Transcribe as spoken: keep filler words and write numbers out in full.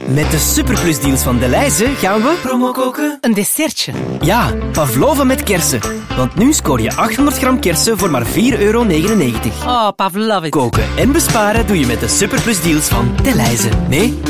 Met de superplusdeals van Delhaize gaan we... Promo koken? Een dessertje. Ja, pavlova met kersen. Want nu scoor je achthonderd gram kersen voor maar vier euro negenennegentig. Oh, pavlova. Koken en besparen doe je met de superplusdeals van Delhaize. Nee?